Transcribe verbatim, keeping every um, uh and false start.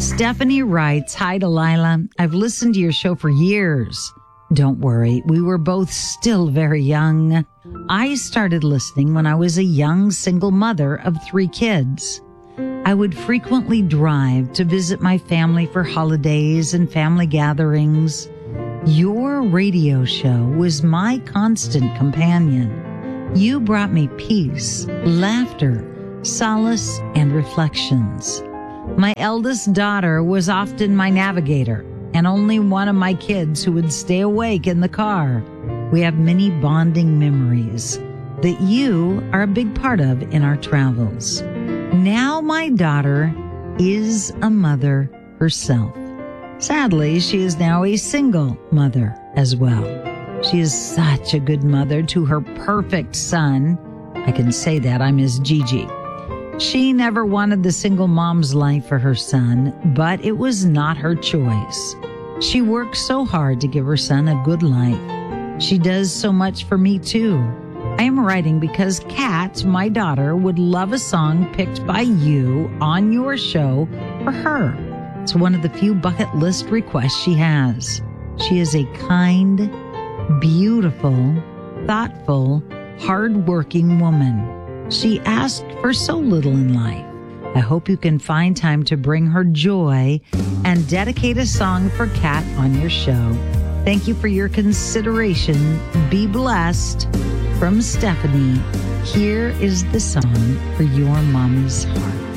Stephanie writes, "Hi, Delilah. I've listened to your show for years. Don't worry, we were both still very young. I started listening when I was a young single mother of three kids. I would frequently drive to visit my family for holidays and family gatherings. Your radio show was my constant companion. You brought me peace, laughter, solace, and reflections. My eldest daughter was often my navigator and only one of my kids who would stay awake in the car. We have many bonding memories that you are a big part of in our travels. Now my daughter is a mother herself. Sadly, she is now a single mother as well. She is such a good mother to her perfect son. I can say that, I'm his Gigi. She never wanted the single mom's life for her son, but it was not her choice. She works so hard to give her son a good life. She does so much for me too. I am writing because Kat, my daughter, would love a song picked by you on your show for her. It's one of the few bucket list requests she has. She is a kind, beautiful, thoughtful, hardworking woman. She asked for so little in life. I hope you can find time to bring her joy and dedicate a song for Kat on your show. Thank you for your consideration. Be blessed. From Stephanie, here is the song for your mommy's heart."